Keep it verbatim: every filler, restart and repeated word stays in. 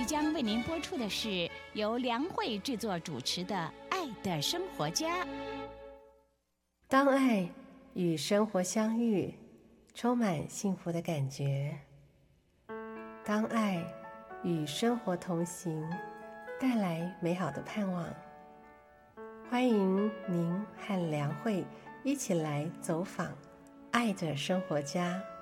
将为您播出的是由梁慧制作主持的《爱的生活家》。 当爱与生活相遇，充满幸福的感觉；当爱与生活同行，带来美好的盼望。欢迎您和梁慧一起来走访爱的生活家。